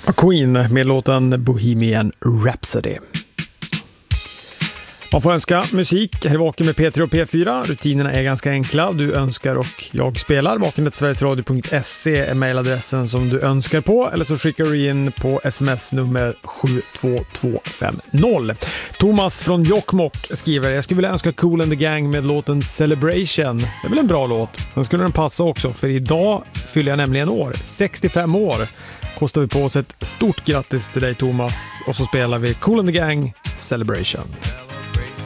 Queen med låten Bohemian Rhapsody. Man får önska musik här i Vaken med P3 och P4. Rutinerna är ganska enkla. Du önskar och jag spelar. vaken@sverigesradio.se är mejladressen som du önskar på. Eller så skickar du in på sms nummer 72250. Thomas från Jokkmokk skriver: jag skulle vilja önska Kool and the Gang med låten Celebration. Det är väl en bra låt. Sen skulle den passa också, för idag fyller jag nämligen år. 65 år. Kostar vi på oss ett stort grattis till dig, Thomas. Och så spelar vi Kool and the Gang Celebration.